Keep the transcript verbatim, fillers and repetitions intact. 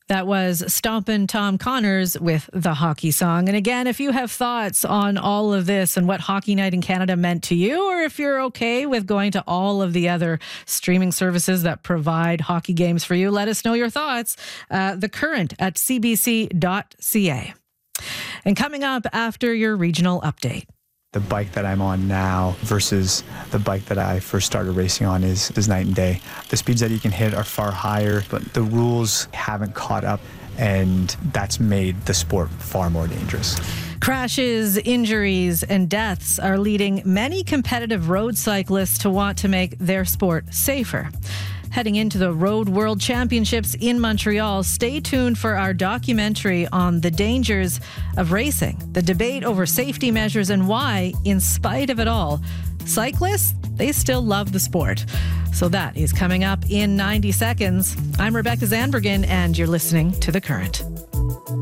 That was Stompin' Tom Connors with the hockey song. And again, if you have thoughts on all of this and what Hockey Night in Canada meant to you, or if you're okay with going to all of the other streaming services that provide hockey games for you, let us know your thoughts. Uh, the Current at c b c dot c a. And coming up after your regional update. The bike that I'm on now versus the bike that I first started racing on is, is night and day. The speeds that you can hit are far higher, but the rules haven't caught up, and that's made the sport far more dangerous. Crashes, injuries, and deaths are leading many competitive road cyclists to want to make their sport safer. Heading into the Road World Championships in Montreal, stay tuned for our documentary on the dangers of racing, the debate over safety measures, and why, in spite of it all, cyclists, they still love the sport. So that is coming up in ninety seconds. I'm Rebecca Zandbergen, and you're listening to The Current.